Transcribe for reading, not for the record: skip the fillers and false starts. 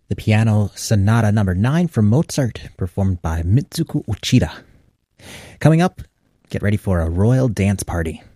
the Piano Sonata Number 9 from Mozart, performed by Mitsuko Uchida. Coming up, get ready for a royal dance party.